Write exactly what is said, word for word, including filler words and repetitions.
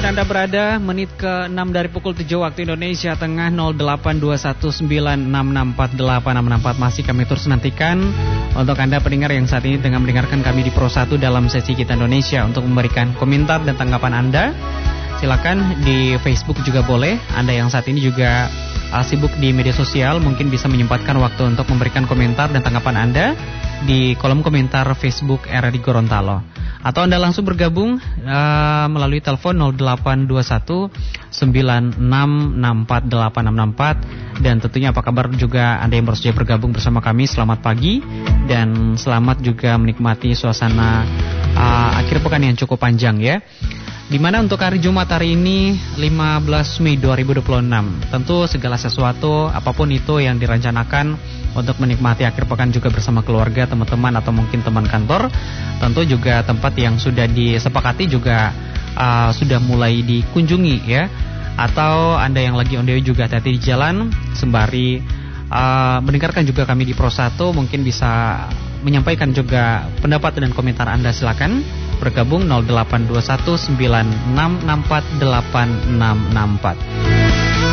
Anda berada menit ke enam dari pukul tujuh waktu Indonesia Tengah. Nol delapan dua satu sembilan enam enam empat delapan enam enam empat masih kami terus nantikan untuk Anda pendengar yang saat ini tengah mendengarkan kami di Pro satu dalam sesi Kita Indonesia untuk memberikan komentar dan tanggapan Anda. Silakan di Facebook juga boleh. Anda yang saat ini juga uh, sibuk di media sosial mungkin bisa menyempatkan waktu untuk memberikan komentar dan tanggapan Anda di kolom komentar Facebook R R I Gorontalo. Atau Anda langsung bergabung uh, melalui telepon nol delapan dua satu sembilan enam enam empat delapan enam enam empat. Dan tentunya apa kabar juga Anda yang baru saja bergabung bersama kami. Selamat pagi dan selamat juga menikmati suasana uh, akhir pekan yang cukup panjang ya. Dimana untuk hari Jumat hari ini lima belas Mei dua ribu dua puluh enam, tentu segala sesuatu apapun itu yang direncanakan untuk menikmati akhir pekan juga bersama keluarga, teman-teman atau mungkin teman kantor, tentu juga tempat yang sudah disepakati juga uh, sudah mulai dikunjungi ya. Atau Anda yang lagi on the way juga hati-hati di jalan sembari uh, mendengarkan juga kami di Pro satu, mungkin bisa menyampaikan juga pendapat dan komentar Anda. Silakan bergabung nol delapan dua satu sembilan enam enam empat delapan enam enam empat.